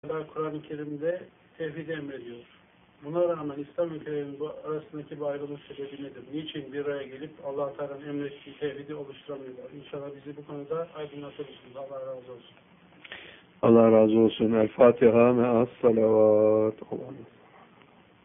Kur'an-ı Kerim'de tevhid emrediyor. Buna rağmen İslam ülkelerinin arasındaki bu ayrılık sebebi nedir? Niçin bir araya gelip Allah-u Teala'nın emrettiği tevhidi oluşturamıyorlar? İnşallah bizi bu konuda aydınlatırsınız. Allah razı olsun. Allah razı olsun. El Fatiha me'as salavat.